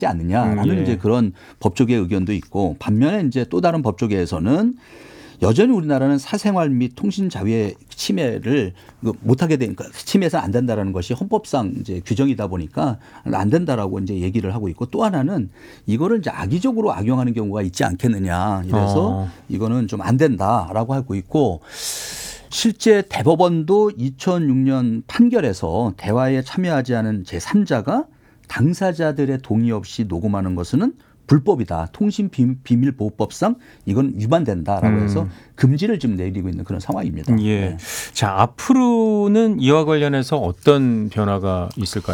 지 않느냐라는 이제 그런 법조계의 의견도 있고, 반면에 이제 또 다른 법조계에서는 여전히 우리나라는 사생활 및 통신 자유의 침해를 못하게 되니까, 침해해서는 안 된다라는 것이 헌법상 이제 규정이다 보니까 안 된다라고 이제 얘기를 하고 있고, 또 하나는 이거를 이제 악의적으로 악용하는 경우가 있지 않겠느냐, 이래서 이거는 좀 안 된다라고 하고 있고, 실제 대법원도 2006년 판결에서 대화에 참여하지 않은 제3자가 당사자들의 동의 없이 녹음하는 것은 불법이다. 통신비밀보호법상 이건 위반된다라고 해서 금지를 지금 내리고 있는 그런 상황입니다. 예. 네. 자, 앞으로는 이와 관련해서 어떤 변화가 있을까요?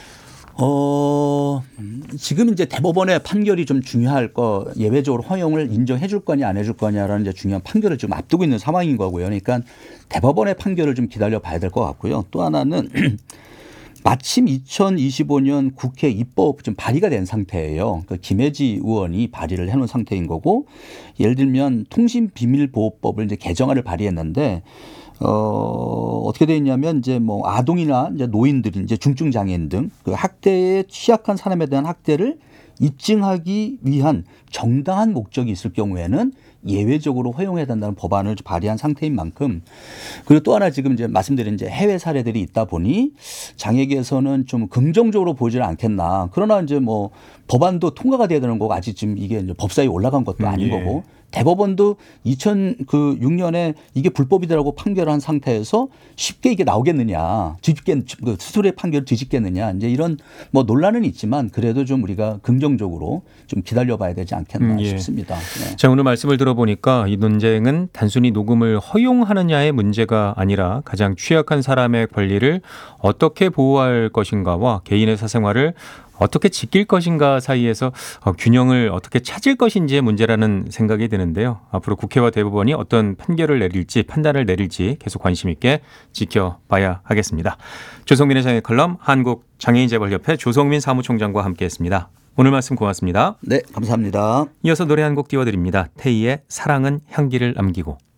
지금 이제 대법원의 판결이 좀 중요할 거, 예외적으로 허용을 인정해 줄 거냐 안 해줄 거냐라는 이제 중요한 판결을 지금 앞두고 있는 상황인 거고요. 그러니까 대법원의 판결을 좀 기다려 봐야 될 것 같고요. 또 하나는 마침 2025년 국회 입법 좀 발의가 된 상태예요. 그 김혜지 의원이 발의를 해놓은 상태인 거고, 예를 들면 통신비밀보호법을 이제 개정안을 발의했는데, 어떻게 되어 있냐면 이제 뭐 아동이나 이제 노인들이 이제 중증 장애인 등 그 학대에 취약한 사람에 대한 학대를 입증하기 위한 정당한 목적이 있을 경우에는 예외적으로 허용해야 된다는 법안을 발의한 상태인 만큼, 그리고 또 하나 지금 이제 말씀드린 이제 해외 사례들이 있다 보니 장애계에서는 좀 긍정적으로 보지는 않겠나. 그러나 이제 뭐 법안도 통과가 돼야 되는 거고, 아직 지금 이게 이제 법사위에 올라간 것도 아닌 거고, 대법원도 2006년에 이게 불법이라고 판결한 상태에서 쉽게 이게 나오겠느냐, 스스로의 판결을 뒤집겠느냐, 이제 이런 뭐 논란은 있지만 그래도 좀 우리가 긍정적으로 좀 기다려봐야 되지 않겠나 싶습니다. 네. 자, 오늘 말씀을 들어보니까 이 논쟁은 단순히 녹음을 허용하느냐의 문제가 아니라 가장 취약한 사람의 권리를 어떻게 보호할 것인가와 개인의 사생활을 어떻게 지킬 것인가 사이에서 균형을 어떻게 찾을 것인지의 문제라는 생각이 드는데요. 앞으로 국회와 대법원이 어떤 판결을 내릴지, 판단을 내릴지 계속 관심 있게 지켜봐야 하겠습니다. 조성민의 장애 칼럼, 한국장애인재벌협회 조성민 사무총장과 함께했습니다. 오늘 말씀 고맙습니다. 네, 감사합니다. 이어서 노래 한 곡 띄워드립니다. 태희의 사랑은 향기를 남기고.